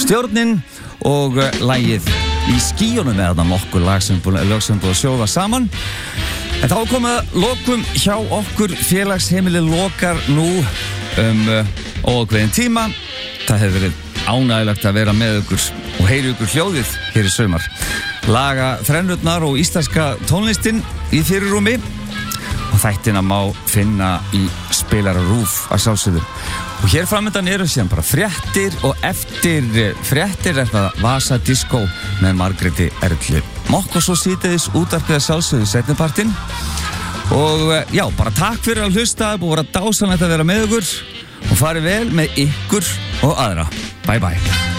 Stjórnin og lagið Í skýjunum með þarna nokkur lög sem búið að sjóða saman. En þá komið að lokum hjá okkur. Félagsheimili lokar nú óákveðinn tíma. Það hefur verið ánægilegt að vera með ykkur og heyri ykkur hljóðið hér í sumar. Laga þrennurnar og íslenska tónlistin í fyrirrúmi og þættina má finna í Spilara RÚV að sjálfsögðu. Og hér framöndan eru síðan bara fréttir og eftir fréttir er það Vasa Disco með Margréti Erlu Mokk og svo síðdegis útvarpið að sjálfsögðu seinnipartinn. Og já, bara takk fyrir að hlusta, það er búið að vera dásamlegt að vera með ykkur og farið vel með ykkur og aðra. Bye bye.